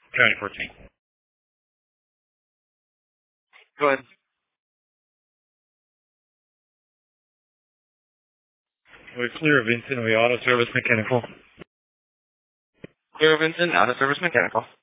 County 14. Go ahead. We're clear of Vincent. We auto service mechanical. Clear Vincent, auto service mechanical.